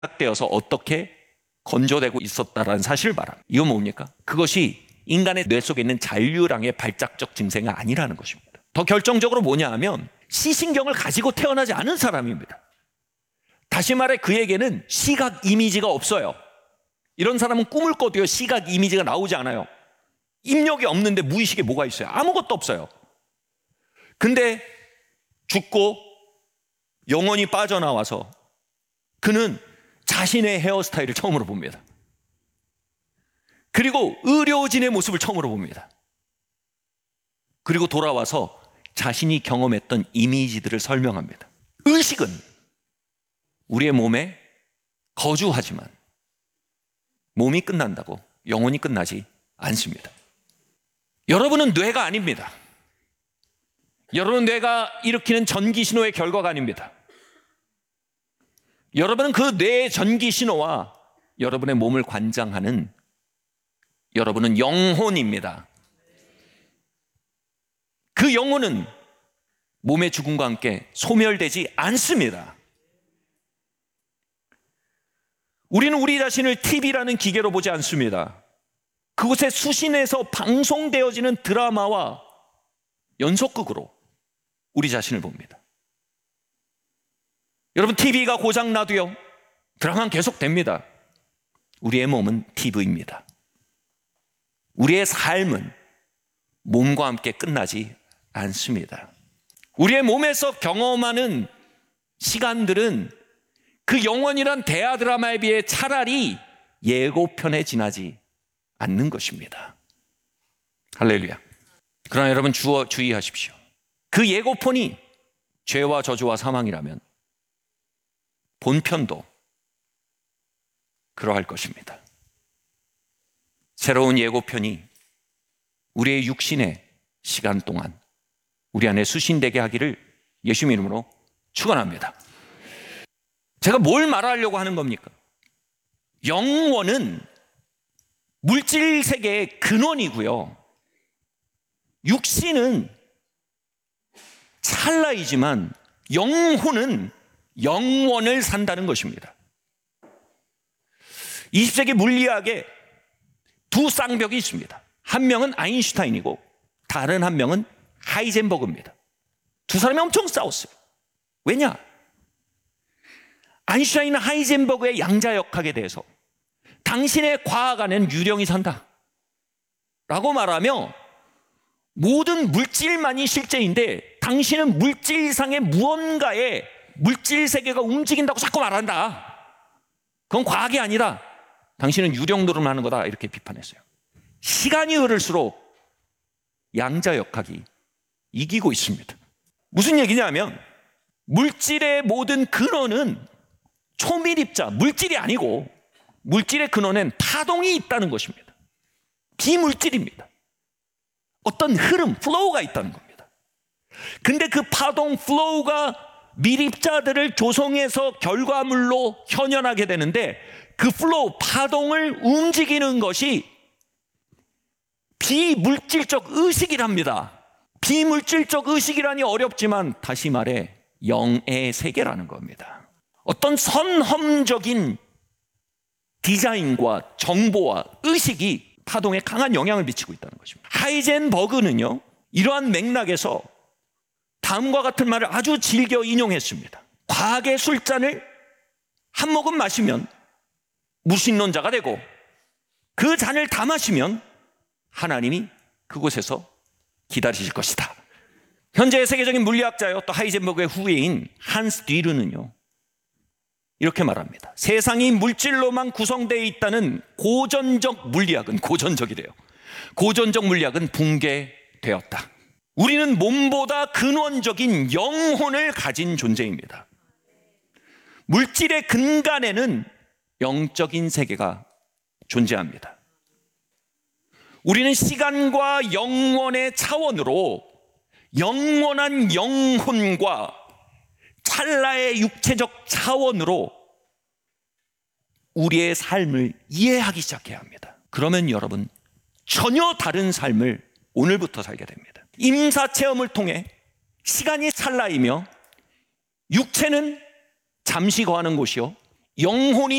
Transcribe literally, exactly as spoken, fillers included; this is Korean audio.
되어서 어떻게 건조되고 있었다라는 사실을 말합니다. 이건 뭡니까? 그것이 인간의 뇌 속에 있는 잔류량의 발작적 증세가 아니라는 것입니다. 더 결정적으로 뭐냐 하면 시신경을 가지고 태어나지 않은 사람입니다. 다시 말해 그에게는 시각 이미지가 없어요. 이런 사람은 꿈을 꿔도요 시각 이미지가 나오지 않아요. 입력이 없는데 무의식에 뭐가 있어요? 아무것도 없어요. 근데 죽고 영혼이 빠져나와서 그는 자신의 헤어스타일을 처음으로 봅니다. 그리고 의료진의 모습을 처음으로 봅니다. 그리고 돌아와서 자신이 경험했던 이미지들을 설명합니다. 의식은 우리의 몸에 거주하지만 몸이 끝난다고 영혼이 끝나지 않습니다. 여러분은 뇌가 아닙니다. 여러분 뇌가 일으키는 전기 신호의 결과가 아닙니다. 여러분은 그 뇌의 전기 신호와 여러분의 몸을 관장하는 여러분은 영혼입니다. 그 영혼은 몸의 죽음과 함께 소멸되지 않습니다. 우리는 우리 자신을 티비라는 기계로 보지 않습니다. 그곳에 수신해서 방송되어지는 드라마와 연속극으로 우리 자신을 봅니다. 여러분 티비가 고장나도요 드라마는 계속됩니다. 우리의 몸은 티비입니다. 우리의 삶은 몸과 함께 끝나지 않습니다. 우리의 몸에서 경험하는 시간들은 그 영원이란 대하 드라마에 비해 차라리 예고편에 지나지 않는 것입니다. 할렐루야. 그러나 여러분 주어, 주의하십시오. 그 예고편이 죄와 저주와 사망이라면 본편도 그러할 것입니다. 새로운 예고편이 우리의 육신의 시간 동안 우리 안에 수신되게 하기를 예수님 이름으로 축원합니다. 제가 뭘 말하려고 하는 겁니까? 영원은 물질 세계의 근원이고요. 육신은 찰나이지만 영혼은 영원을 산다는 것입니다. 이십 세기 물리학에 두 쌍벽이 있습니다. 한 명은 아인슈타인이고 다른 한 명은 하이젠버그입니다. 두 사람이 엄청 싸웠어요. 왜냐? 아인슈타인은 하이젠버그의 양자역학에 대해서 당신의 과학 안에는 유령이 산다 라고 말하며 모든 물질만이 실제인데 당신은 물질 이상의 무언가에 물질 세계가 움직인다고 자꾸 말한다. 그건 과학이 아니라 당신은 유령 노름하는 거다 이렇게 비판했어요. 시간이 흐를수록 양자역학이 이기고 있습니다. 무슨 얘기냐면 물질의 모든 근원은 초밀입자, 물질이 아니고 물질의 근원엔 파동이 있다는 것입니다. 비물질입니다. 어떤 흐름, 플로우가 있다는 겁니다. 근데 그 파동, 플로우가 밀입자들을 조성해서 결과물로 현현하게 되는데 그 플로우, 파동을 움직이는 것이 비물질적 의식이랍니다. 비물질적 의식이라니 어렵지만 다시 말해 영의 세계라는 겁니다. 어떤 선험적인 디자인과 정보와 의식이 파동에 강한 영향을 미치고 있다는 것입니다. 하이젠버그는요 이러한 맥락에서 다음과 같은 말을 아주 즐겨 인용했습니다. 과학의 술잔을 한 모금 마시면 무신론자가 되고 그 잔을 다 마시면 하나님이 그곳에서 기다리실 것이다. 현재의 세계적인 물리학자요 또 하이젠버그의 후예인 한스 뒤르는요 이렇게 말합니다. 세상이 물질로만 구성되어 있다는 고전적 물리학은 고전적이래요. 고전적 물리학은 붕괴되었다. 우리는 몸보다 근원적인 영혼을 가진 존재입니다. 물질의 근간에는 영적인 세계가 존재합니다. 우리는 시간과 영원의 차원으로 영원한 영혼과 찰나의 육체적 차원으로 우리의 삶을 이해하기 시작해야 합니다. 그러면 여러분 전혀 다른 삶을 오늘부터 살게 됩니다. 임사체험을 통해 시간이 찰나이며 육체는 잠시 거하는 곳이요 영혼이